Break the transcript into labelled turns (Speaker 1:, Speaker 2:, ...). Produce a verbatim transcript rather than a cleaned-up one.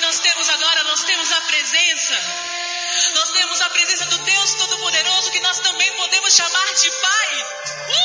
Speaker 1: nós temos agora? Nós temos a presença. Nós temos a presença do Deus Todo-Poderoso, que nós também podemos chamar de Pai. Uh!